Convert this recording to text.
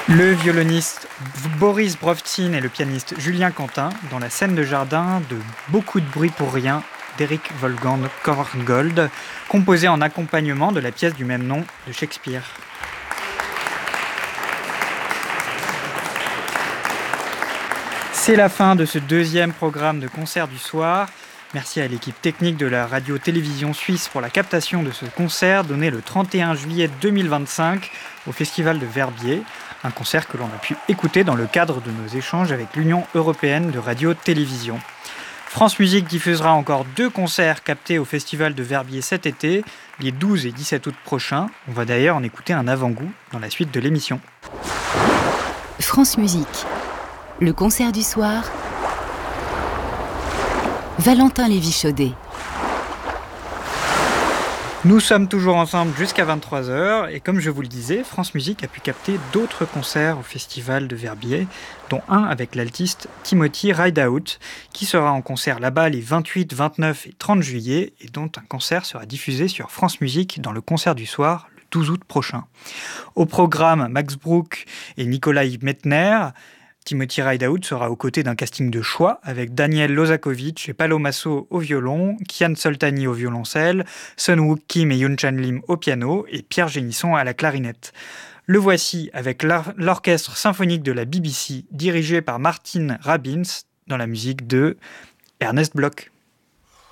Le violoniste Boris Brovtsin et le pianiste Julien Quentin dans la scène de jardin de Beaucoup de bruit pour rien d'Eric Wolfgang Korngold, composée en accompagnement de la pièce du même nom de Shakespeare. C'est la fin de ce deuxième programme de concert du soir. Merci à l'équipe technique de la radio-télévision suisse pour la captation de ce concert donné le 31 juillet 2025 au Festival de Verbier, un concert que l'on a pu écouter dans le cadre de nos échanges avec l'Union européenne de radio-télévision. France Musique diffusera encore 2 concerts captés au Festival de Verbier cet été, les 12 et 17 août prochains. On va d'ailleurs en écouter un avant-goût dans la suite de l'émission. France Musique, le concert du soir, Valentin Lévy-Chaudet. Nous sommes toujours ensemble jusqu'à 23h et comme je vous le disais, France Musique a pu capter d'autres concerts au Festival de Verbier, dont un avec l'altiste Timothy Rideout, qui sera en concert là-bas les 28, 29 et 30 juillet et dont un concert sera diffusé sur France Musique dans le concert du soir le 12 août prochain. Au programme, Max Bruch et Nikolai Mettner. Timothy Rideout sera aux côtés d'un casting de choix avec Daniel Lozakovich et Palo Masso au violon, Kian Soltani au violoncelle, Sun Wook Kim et Yoon Chan Lim au piano et Pierre Génisson à la clarinette. Le voici avec l'orchestre symphonique de la BBC dirigé par Martin Robbins dans la musique de Ernest Bloch.